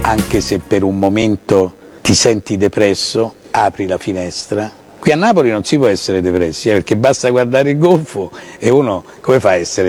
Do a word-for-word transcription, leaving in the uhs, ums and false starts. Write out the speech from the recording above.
anche se per un momento ti senti depresso, apri la finestra. Qui a Napoli non si può essere depressi, eh, perché basta guardare il golfo e uno come fa a essere